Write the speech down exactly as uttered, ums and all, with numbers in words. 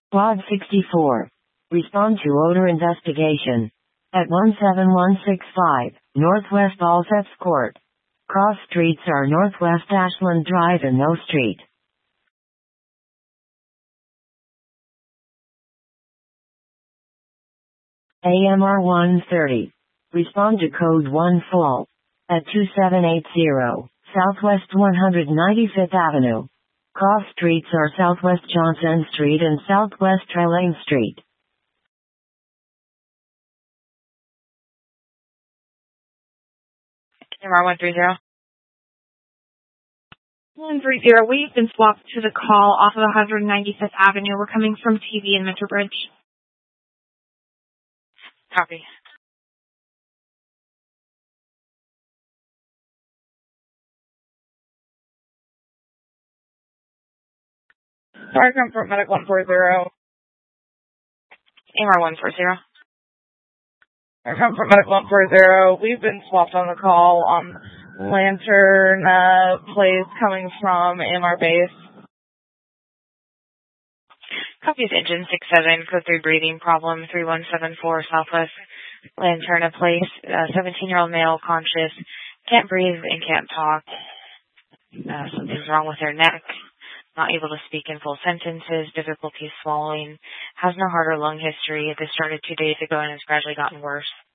Quad sixty-four. Respond to odor investigation. At one seven one six five, Northwest Allsets Court. Cross streets are Northwest Ashland Drive and No Street. A M R one thirty. Respond to code one full. At two seven eight zero, Southwest one hundred ninety-fifth Avenue. Cross streets are Southwest Johnson Street and Southwest Trelane Street. A M R one thirty. one thirty, we've been swapped to the call off of one hundred ninety-fifth Avenue. We're coming from T V and Metrobridge. Copy. Sorry, Comfort Medic one forty. A M R one forty. Comfort Medic one forty. We've been swapped on the call on Lantern uh, Place coming from A M R base. Copy is engine six seven, code three breathing problem, three one seven four Southwest Lanterna Place. Uh, seventeen-year-old male, conscious, can't breathe and can't talk. Uh, something's wrong with their neck. Not able to speak in full sentences, difficulty swallowing, has no heart or lung history. This started two days ago and has gradually gotten worse.